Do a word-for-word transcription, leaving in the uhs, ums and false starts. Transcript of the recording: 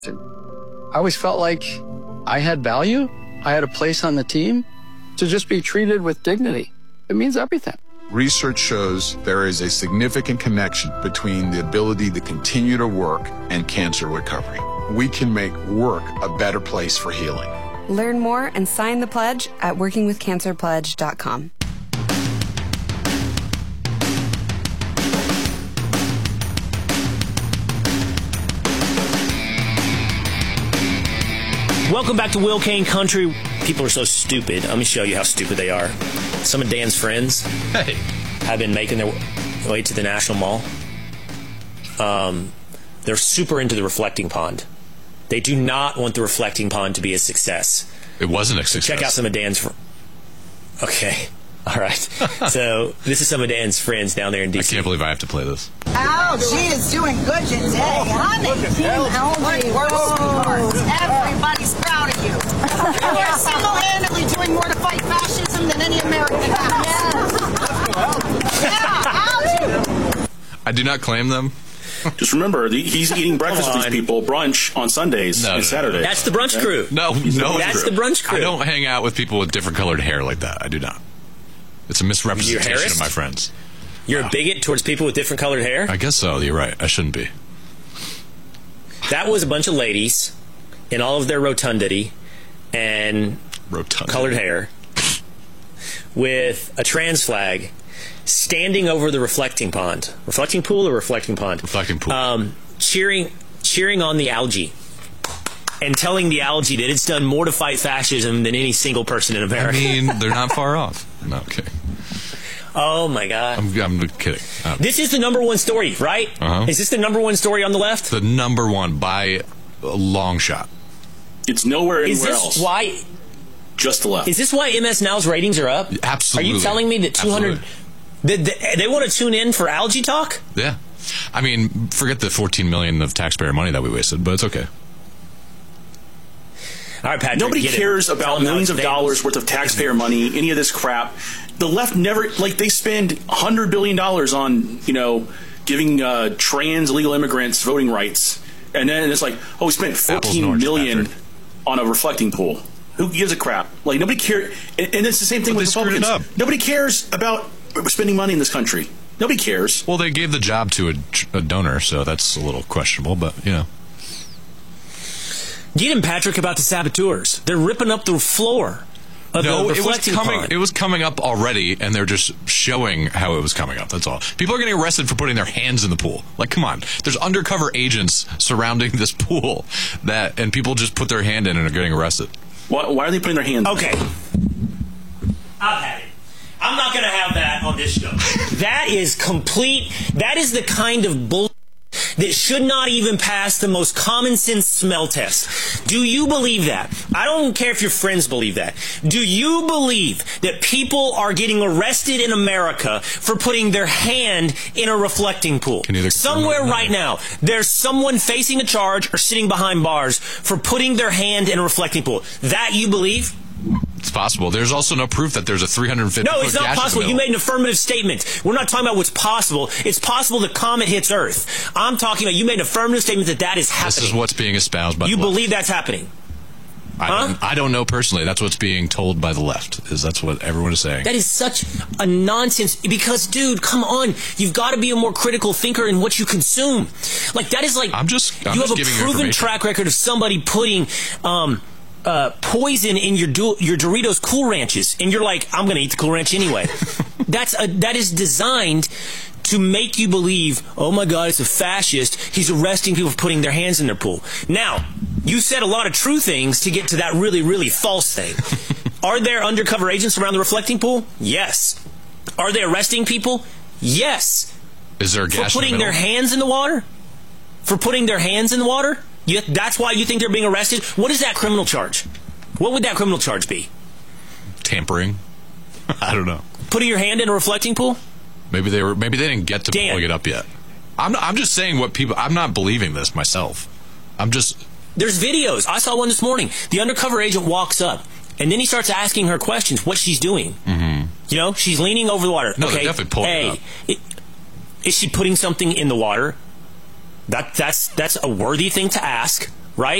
I always felt like I had value. I had a place on the team. To just be treated with dignity, it means everything. Research shows there is a significant connection between the ability to continue to work and cancer recovery. We can make work a better place for healing. Learn more and sign the pledge at working with cancer pledge dot com. Welcome back to Will Kane Country. People are so stupid. Let me show you how stupid they are. Some of Dan's friends hey. have been making their way to the National Mall. Um, they're super into the reflecting pond. They do not want the reflecting pond to be a success. It wasn't a success. So check out some of Dan's friends. Okay. All right. So this is some of Dan's friends down there in D C. I can't believe I have to play this. Algie is doing good today, honey. Team Algie works. Everybody's proud of you. You are single-handedly doing more to fight fascism than any American has. Yeah, Algie. I do not claim them. Just remember, the, he's eating breakfast with these people, brunch on Sundays no, and no, Saturdays. No. That's the brunch crew. No, no. That's the brunch crew. I don't hang out with people with different colored hair like that. I do not. It's a misrepresentation of my friends. You're wow. a bigot towards people with different colored hair? I guess so. You're right. I shouldn't be. That was a bunch of ladies in all of their rotundity and rotundity. colored hair with a trans flag standing over the reflecting pond. Reflecting pool or reflecting pond? Reflecting pool. Um, cheering, cheering on the algae and telling the algae that it's done more to fight fascism than any single person in America. I mean, they're not far off. No, okay. Oh, my God. I'm, I'm kidding. Um, this is the number one story, right? Uh-huh. Is this the number one story on the left? The number one by a long shot. It's nowhere is anywhere this else. Why? Just the left. Is this why M S Now's ratings are up? Absolutely. Are you telling me that two hundred... They, they, they want to tune in for algae talk? Yeah. I mean, forget the fourteen million dollars of taxpayer money that we wasted, but it's okay. All right, Patrick, nobody cares it. about millions of dollars worth of taxpayer money, any of this crap. The left never, like, they spend one hundred billion dollars on, you know, giving uh, trans illegal immigrants voting rights. And then it's like, oh, we spent fourteen million dollars on a reflecting pool. Who gives a crap? Like, nobody cares. And, and it's the same thing but with Republicans. Up. Nobody cares about spending money in this country. Nobody cares. Well, they gave the job to a, a donor, so that's a little questionable, but, you know. Get him, Patrick, about the saboteurs. They're ripping up the floor of no, the reflecting it was coming. pond. It was coming up already, and they're just showing how it was coming up. That's all. People are getting arrested for putting their hands in the pool. Like, come on. There's undercover agents surrounding this pool, that, and people just put their hand in and are getting arrested. Why, why are they putting their hands in? Okay. I've had it. I'm not going to have that on this show. That is complete. That is the kind of bullshit that should not even pass the most common sense smell test. Do you believe that? I don't care if your friends believe that. Do you believe that people are getting arrested in America for putting their hand in a reflecting pool? Somewhere right now, there's someone facing a charge or sitting behind bars for putting their hand in a reflecting pool. That you believe? It's possible. There's also no proof that there's a three hundred fifty No, it's not gash possible. in the You middle. made an affirmative statement. We're not talking about what's possible. It's possible the comet hits Earth. I'm talking about you made an affirmative statement that that is happening. This is what's being espoused by you the left. believe that's happening. I, huh? don't, I don't know personally. That's what's being told by the left. Is that's what everyone is saying. That is such a nonsense. Because, dude, come on. You've got to be a more critical thinker in what you consume. Like, that is like... I'm just I'm You just have a giving proven you track record of somebody putting... Um, Uh, poison in your do- your Doritos Cool Ranches, and you're like, I'm going to eat the Cool Ranch anyway. That's a, that is designed to make you believe, oh my God, it's a fascist. He's arresting people for putting their hands in their pool. Now, you said a lot of true things to get to that really, really false thing. Are there undercover agents around the reflecting pool? Yes. Are they arresting people? Yes. Is there a gas for putting in the their hands in the water? For putting their hands in the water? You, that's why you think they're being arrested? What is that criminal charge? What would that criminal charge be? Tampering? I don't know. Putting your hand in a reflecting pool? Maybe they were. Maybe they didn't get to Dan. pulling it up yet. I'm. I'm just saying what people. I'm not believing this myself. I'm just. There's videos. I saw one this morning. The undercover agent walks up, and then he starts asking her questions. What she's doing? Mm-hmm. You know, she's leaning over the water. No, okay, they're definitely pulling hey, it up. It, is she putting something in the water? That that's that's a worthy thing to ask.